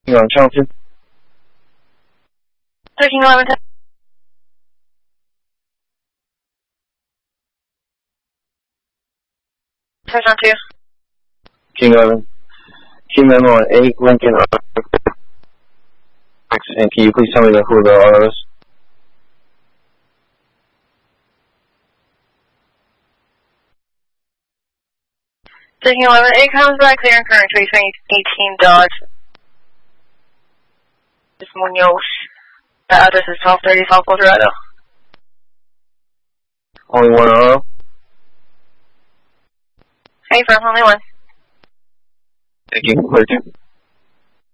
on Charlton. Taking 11. Touchdown 2. King 11. Team member on 8, Lincoln. And can you please tell me who the RO is? Taking 11. 8 comes back clear and current 2018 Dodge. It's Munoz. The address is 1230 South Colorado. Only one RO? Hey, firm, only one. Thank you. Clear 2.